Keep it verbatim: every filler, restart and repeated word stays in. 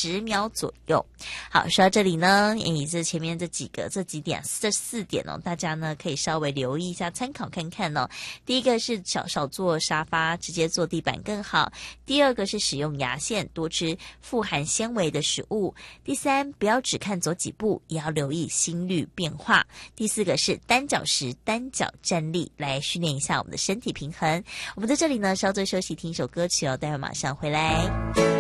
十秒左右。好，说到这里呢，诶，这前面这几个这几点这四点哦，大家呢可以稍微留意一下，参考看看哦。第一个是少少坐沙发，直接坐地板更好。第二个是使用牙线，多吃富含纤维的食物。第三，不要只看走几步，也要留意心率变化。第四个是单脚时单脚站立，来训练一下我们的身体平衡。我们在这里呢稍作休息，听一首歌曲哦，待会马上回来。